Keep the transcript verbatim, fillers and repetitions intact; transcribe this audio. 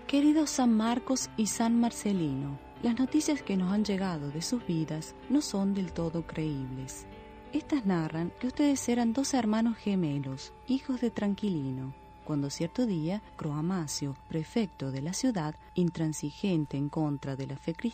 Queridos San Marcos y San Marcelino, las noticias que nos han llegado de sus vidas no son del todo creíbles. Estas narran que ustedes eran dos hermanos gemelos, hijos de Tranquilino, cuando cierto día Croamacio, prefecto de la ciudad, intransigente en contra de la fe cristiana,